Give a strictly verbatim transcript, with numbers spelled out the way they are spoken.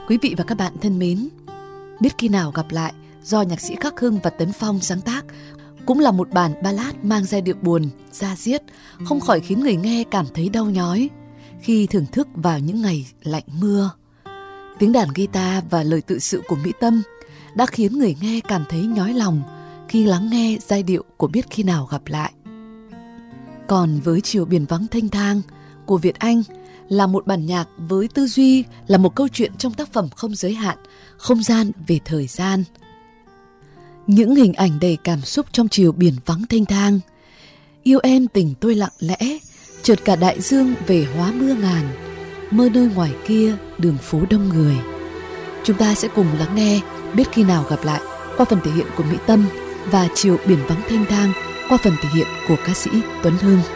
Quý vị và các bạn thân mến, Biết Khi Nào Gặp Lại do nhạc sĩ Khắc Hưng và Tấn Phong sáng tác cũng là một bản ballad mang giai điệu buồn, da diết, không khỏi khiến người nghe cảm thấy đau nhói khi thưởng thức vào những ngày lạnh mưa. Tiếng đàn guitar và lời tự sự của Mỹ Tâm đã khiến người nghe cảm thấy nhói lòng khi lắng nghe giai điệu của Biết Khi Nào Gặp Lại. Còn với Chiều Biển Vắng Thênh Thang của Việt Anh là một bản nhạc với tư duy là một câu chuyện trong tác phẩm không giới hạn, không gian về thời gian. Những hình ảnh đầy cảm xúc trong Chiều Biển Vắng Thênh Thang. Yêu em tình tôi lặng lẽ, chợt cả đại dương về hóa mưa ngàn, mơ nơi ngoài kia đường phố đông người. Chúng ta sẽ cùng lắng nghe Biết Khi Nào Gặp Lại qua phần thể hiện của Mỹ Tâm và Chiều Biển Vắng Thênh Thang qua phần thể hiện của ca sĩ Tuấn Hưng.